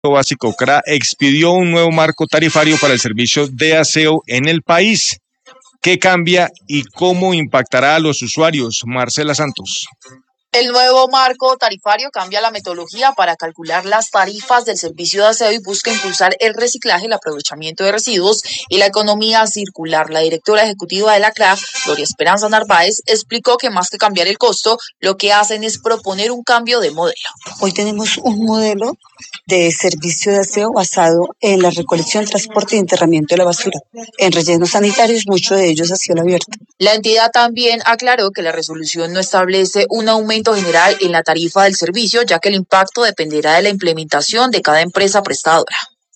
básico CRA expidió un nuevo marco tarifario para el servicio de aseo en el país. ¿Qué cambia y cómo impactará a los usuarios? Marcela Santos. El nuevo marco tarifario cambia la metodología para calcular las tarifas del servicio de aseo y busca impulsar el reciclaje, el aprovechamiento de residuos y la economía circular. La directora ejecutiva de la CRA, Gloria Esperanza Narváez, explicó que más que cambiar el costo, lo que hacen es proponer un cambio de modelo. Hoy tenemos un modelo de servicio de aseo basado en la recolección, transporte y enterramiento de la basura. En rellenos sanitarios, muchos de ellos a cielo abierto. La entidad también aclaró que la resolución no establece un aumento general en la tarifa del servicio, ya que el impacto dependerá de la implementación de cada empresa prestadora.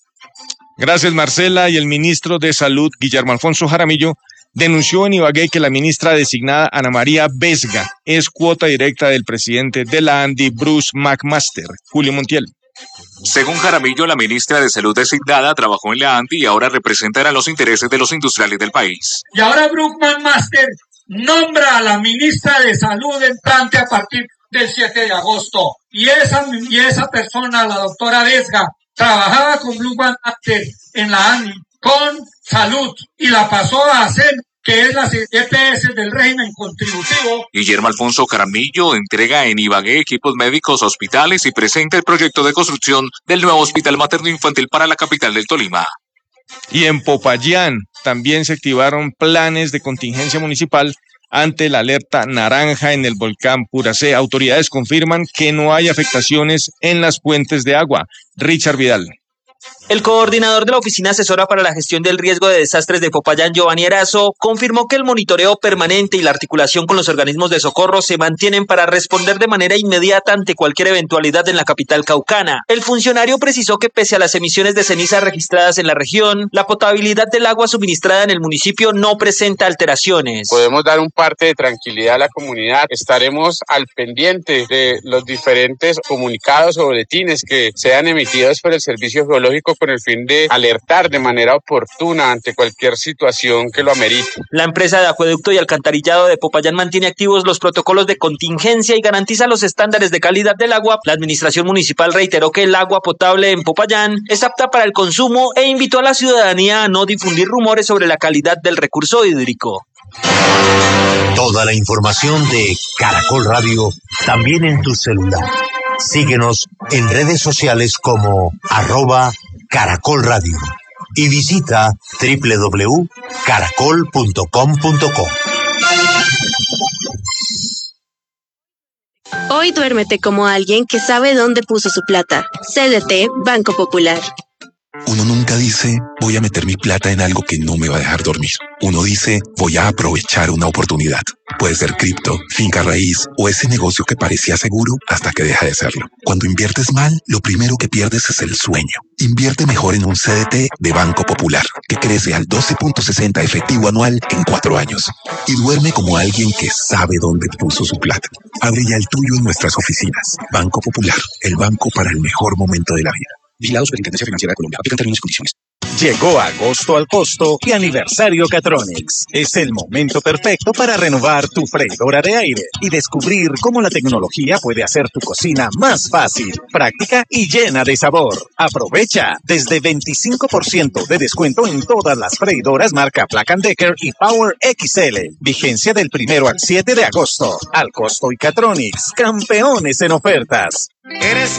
Gracias, Marcela. Y el ministro de Salud, Guillermo Alfonso Jaramillo, denunció en Ibagué que la ministra designada Ana María Vesga es cuota directa del presidente de la ANDI, Bruce McMaster. Julio Montiel. Según Jaramillo, la ministra de Salud designada trabajó en la ANDI y ahora representará los intereses de los industriales del país. Y ahora Bruce McMaster nombra a la ministra de Salud entrante a partir del 7 de agosto. Y esa persona, la doctora Vesga, trabajaba con Bruce McMaster en la ANDI con salud y la pasó a hacer, que es la EPS del régimen contributivo. Guillermo Alfonso Jaramillo entrega en Ibagué equipos médicos a hospitales y presenta el proyecto de construcción del nuevo hospital materno-infantil para la capital del Tolima. Y en Popayán también se activaron planes de contingencia municipal ante la alerta naranja en el volcán Puracé. Autoridades confirman que no hay afectaciones en las fuentes de agua. Richard Vidal. El coordinador de la Oficina Asesora para la Gestión del Riesgo de Desastres de Popayán, Giovanni Erazo, confirmó que el monitoreo permanente y la articulación con los organismos de socorro se mantienen para responder de manera inmediata ante cualquier eventualidad en la capital caucana. El funcionario precisó que pese a las emisiones de ceniza registradas en la región, la potabilidad del agua suministrada en el municipio no presenta alteraciones. Podemos dar un parte de tranquilidad a la comunidad. Estaremos al pendiente de los diferentes comunicados o boletines que sean emitidos por el Servicio Geológico con el fin de alertar de manera oportuna ante cualquier situación que lo amerite. La empresa de acueducto y alcantarillado de Popayán mantiene activos los protocolos de contingencia y garantiza los estándares de calidad del agua. La administración municipal reiteró que el agua potable en Popayán es apta para el consumo e invitó a la ciudadanía a no difundir rumores sobre la calidad del recurso hídrico. Toda la información de Caracol Radio también en tu celular. Síguenos en redes sociales como @Caracol Radio y visita www.caracol.com.co. Hoy duérmete como alguien que sabe dónde puso su plata. CDT Banco Popular. Uno nunca dice, voy a meter mi plata en algo que no me va a dejar dormir. Uno dice, voy a aprovechar una oportunidad. Puede ser cripto, finca raíz o ese negocio que parecía seguro hasta que deja de serlo. Cuando inviertes mal, lo primero que pierdes es el sueño. Invierte mejor en un CDT de Banco Popular, que crece al 12.60 efectivo anual en 4 años. Y duerme como alguien que sabe dónde puso su plata. Abre ya el tuyo en nuestras oficinas. Banco Popular, el banco para el mejor momento de la vida. Vigilados por la Intendencia Financiera de Colombia. Aplican términos y condiciones. Llegó agosto al costo y aniversario Catronics. Es el momento perfecto para renovar tu freidora de aire y descubrir cómo la tecnología puede hacer tu cocina más fácil, práctica y llena de sabor. Aprovecha desde 25% de descuento en todas las freidoras marca Black & Decker y Power XL. Vigencia del 1 al 7 de agosto. Al costo y Catronics, campeones en ofertas.